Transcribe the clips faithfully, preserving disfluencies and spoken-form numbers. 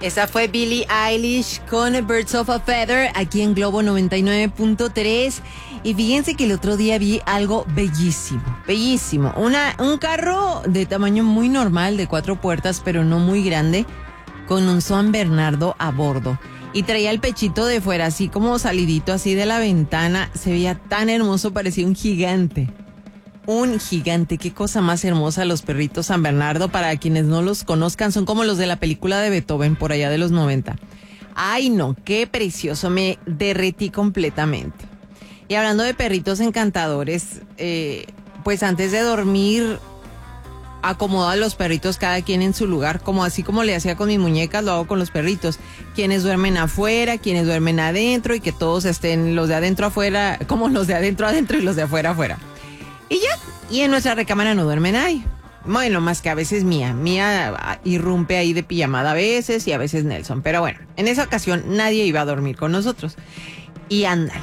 Esa fue Billie Eilish con Birds of a Feather aquí en Globo noventa y nueve punto tres. Y fíjense que el otro día vi algo bellísimo, bellísimo. Una, un carro de tamaño muy normal, de cuatro puertas, pero no muy grande, con un San Bernardo a bordo. Y traía el pechito de fuera, así como salidito así de la ventana. Se veía tan hermoso, parecía un gigante. Un gigante, qué cosa más hermosa los perritos San Bernardo. Para quienes no los conozcan, son como los de la película de Beethoven por allá de los noventa. Ay no, qué precioso, me derretí completamente. Y hablando de perritos encantadores, eh, pues antes de dormir acomodo a los perritos cada quien en su lugar, como así como le hacía con mis muñecas, lo hago con los perritos. Quienes duermen afuera, quienes duermen adentro, y que todos estén los de adentro afuera, como los de adentro adentro y los de afuera afuera. Y ya, y en nuestra recámara no duerme nadie. Bueno, más que a veces Mía. Mía irrumpe ahí de pijamada a veces y a veces Nelson. Pero bueno, en esa ocasión nadie iba a dormir con nosotros. Y ándale,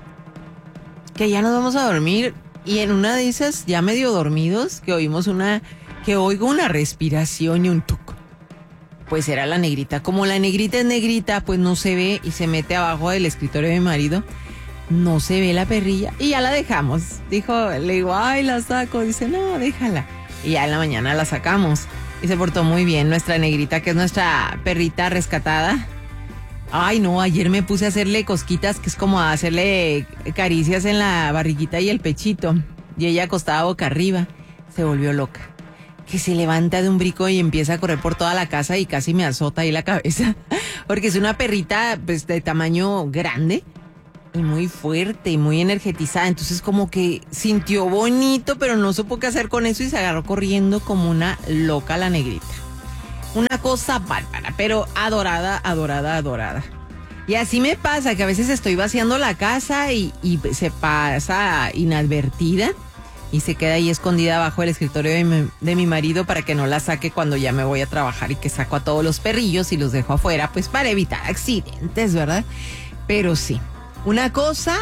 que ya nos vamos a dormir y en una de esas, ya medio dormidos, que oímos una, que oigo una respiración y un tuc. Pues era la negrita. Como la negrita es negrita, pues no se ve y se mete abajo del escritorio de mi marido. No se ve la perrilla y ya la dejamos. Dijo, le digo, ay, la saco. Dice, no, déjala. Y ya en la mañana la sacamos. Y se portó muy bien nuestra negrita, que es nuestra perrita rescatada. Ay, no, ayer me puse a hacerle cosquitas, que es como hacerle caricias en la barriguita y el pechito. Y ella acostada boca arriba. Se volvió loca. Que se levanta de un brico y empieza a correr por toda la casa y casi me azota ahí la cabeza. Porque es una perrita, pues, de tamaño grande. Y muy fuerte y muy energetizada. Entonces como que sintió bonito, pero no supo qué hacer con eso y se agarró corriendo como una loca la negrita. Una cosa bárbara, pero adorada, adorada, adorada. Y así me pasa, que a veces estoy vaciando la casa y, y se pasa inadvertida y se queda ahí escondida abajo del escritorio de mi, de mi marido para que no la saque cuando ya me voy a trabajar, y que saco a todos los perrillos y los dejo afuera, pues para evitar accidentes, ¿verdad? Pero sí. Una cosa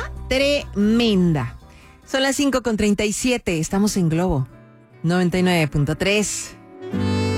tremenda. Son las cinco con treinta y siete. Estamos en Globo noventa y nueve punto tres.